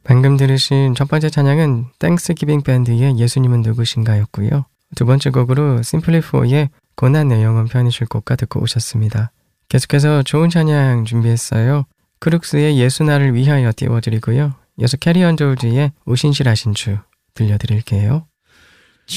방금 들으신 첫 번째 찬양은 땡스기빙 밴드의 예수님은 누구신가였고요. 두 번째 곡으로 심플리4의 고난 내 영혼 편이실 곡과 듣고 오셨습니다. 계속해서 좋은 찬양 준비했어요. 크룩스의 예수 나를 위하여 띄워드리고요. 이어서 캐리언 조지의 오신실하신 주 들려드릴게요.